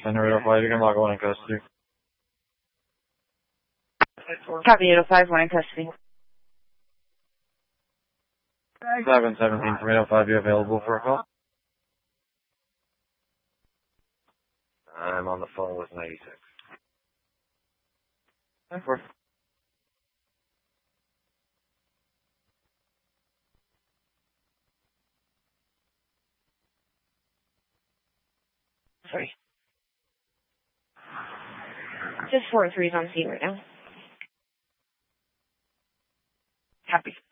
Center 805, you can log on in custody. Copy 805, one in custody. 717 from 805, you available for a call? I'm on the phone with 96. 94. Sorry. Just 4-3 on scene right now. Copy.